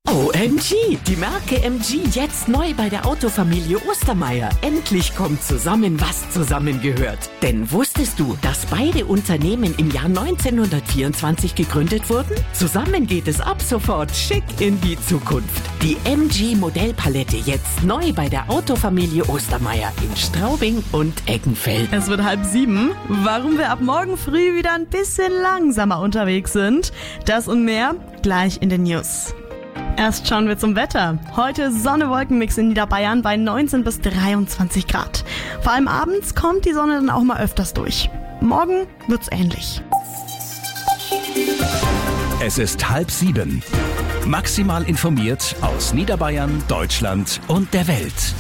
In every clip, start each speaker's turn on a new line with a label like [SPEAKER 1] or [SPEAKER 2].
[SPEAKER 1] OMG, die Marke MG jetzt neu bei der Autofamilie Ostermeier. Endlich kommt zusammen, was zusammengehört. Denn wusstest du, dass beide Unternehmen im Jahr 1924 gegründet wurden? Zusammen geht es ab sofort schick in die Zukunft. Die MG Modellpalette jetzt neu bei der Autofamilie Ostermeier in Straubing und Eggenfeld.
[SPEAKER 2] Es wird 6:30. Warum wir ab morgen früh wieder ein bisschen langsamer unterwegs sind, das und mehr gleich in den News. Erst schauen wir zum Wetter. Heute Sonne-Wolken-Mix in Niederbayern bei 19 bis 23 Grad. Vor allem abends kommt die Sonne dann auch mal öfters durch. Morgen wird's ähnlich.
[SPEAKER 3] Es ist 6:30. Maximal informiert aus Niederbayern, Deutschland und der Welt.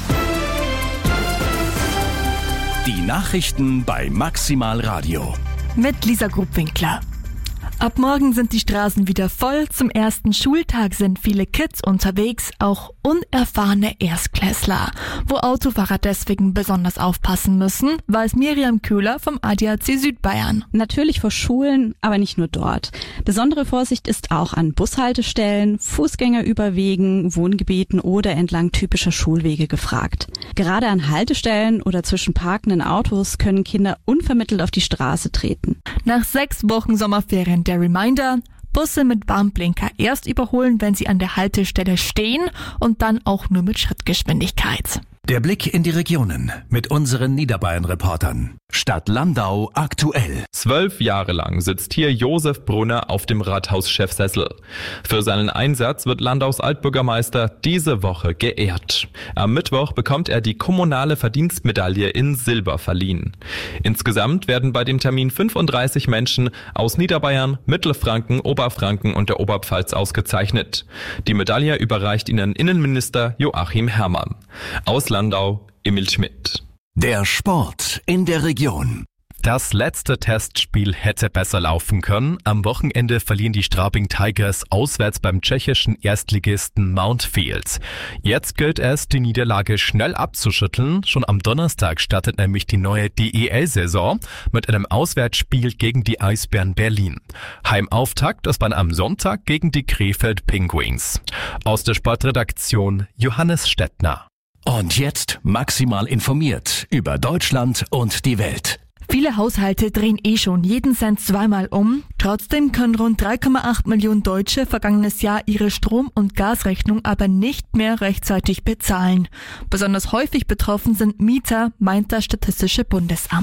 [SPEAKER 3] Die Nachrichten bei Maximal Radio.
[SPEAKER 4] Mit Lisa Grubwinkler. Ab morgen sind die Straßen wieder voll. Zum ersten Schultag sind viele Kids unterwegs, auch unerfahrene Erstklässler. Wo Autofahrer deswegen besonders aufpassen müssen, weiß Miriam Köhler vom ADAC Südbayern.
[SPEAKER 5] Natürlich vor Schulen, aber nicht nur dort. Besondere Vorsicht ist auch an Bushaltestellen, Fußgängerüberwegen, Wohngebieten oder entlang typischer Schulwege gefragt. Gerade an Haltestellen oder zwischen parkenden Autos können Kinder unvermittelt auf die Straße treten.
[SPEAKER 4] Nach 6 Wochen Sommerferien der Reminder: Busse mit Warnblinker erst überholen, wenn sie an der Haltestelle stehen und dann auch nur mit Schrittgeschwindigkeit.
[SPEAKER 3] Der Blick in die Regionen mit unseren Niederbayern-Reportern. Stadt Landau aktuell.
[SPEAKER 6] 12 Jahre lang sitzt hier Josef Brunner auf dem Rathauschefsessel. Für seinen Einsatz wird Landaus Altbürgermeister diese Woche geehrt. Am Mittwoch bekommt er die kommunale Verdienstmedaille in Silber verliehen. Insgesamt werden bei dem Termin 35 Menschen aus Niederbayern, Mittelfranken, Oberfranken und der Oberpfalz ausgezeichnet. Die Medaille überreicht ihnen Innenminister Joachim Herrmann. Aus Landau, Emil Schmidt.
[SPEAKER 3] Der Sport in der Region.
[SPEAKER 7] Das letzte Testspiel hätte besser laufen können. Am Wochenende verlieren die Straubing Tigers auswärts beim tschechischen Erstligisten Mountfield. Jetzt gilt es, die Niederlage schnell abzuschütteln. Schon am Donnerstag startet nämlich die neue DEL-Saison mit einem Auswärtsspiel gegen die Eisbären Berlin. Heimauftakt ist dann am Sonntag gegen die Krefeld Penguins. Aus der Sportredaktion Johannes Stettner.
[SPEAKER 3] Und jetzt maximal informiert über Deutschland und die Welt.
[SPEAKER 4] Viele Haushalte drehen schon jeden Cent zweimal um. Trotzdem können rund 3,8 Millionen Deutsche vergangenes Jahr ihre Strom- und Gasrechnung aber nicht mehr rechtzeitig bezahlen. Besonders häufig betroffen sind Mieter, meint das Statistische Bundesamt.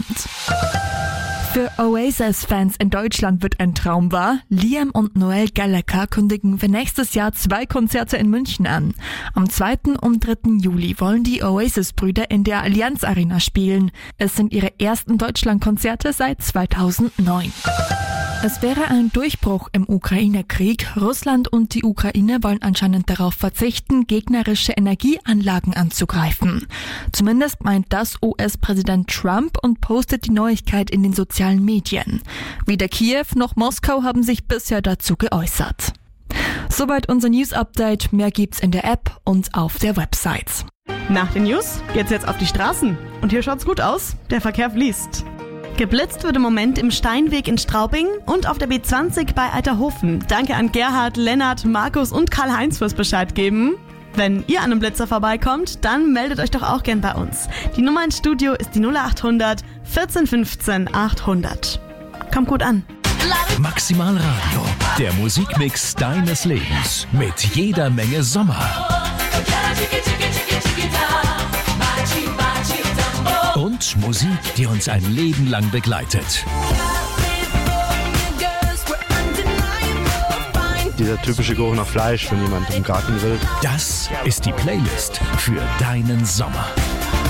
[SPEAKER 4] Für Oasis-Fans in Deutschland wird ein Traum wahr. Liam und Noel Gallagher kündigen für nächstes Jahr 2 Konzerte in München an. Am 2. und 3. Juli wollen die Oasis-Brüder in der Allianz Arena spielen. Es sind ihre ersten Deutschlandkonzerte seit 2009. Es wäre ein Durchbruch im Ukraine-Krieg. Russland und die Ukraine wollen anscheinend darauf verzichten, gegnerische Energieanlagen anzugreifen. Zumindest meint das US-Präsident Trump und postet die Neuigkeit in den sozialen Medien. Weder Kiew noch Moskau haben sich bisher dazu geäußert. Soweit unser News-Update. Mehr gibt's in der App und auf der Website.
[SPEAKER 2] Nach den News geht's jetzt auf die Straßen. Und hier schaut's gut aus. Der Verkehr fließt. Geblitzt wird im Moment im Steinweg in Straubing und auf der B20 bei Alterhofen. Danke an Gerhard, Lennart, Markus und Karl-Heinz fürs Bescheid geben. Wenn ihr an einem Blitzer vorbeikommt, dann meldet euch doch auch gern bei uns. Die Nummer ins Studio ist die 0800 14 15 800. Kommt gut an.
[SPEAKER 3] Maximal Radio, der Musikmix deines Lebens mit jeder Menge Sommer. Und Musik, die uns ein Leben lang begleitet.
[SPEAKER 8] Dieser typische Geruch nach Fleisch, wenn jemand im Garten grillt.
[SPEAKER 3] Das ist die Playlist für deinen Sommer.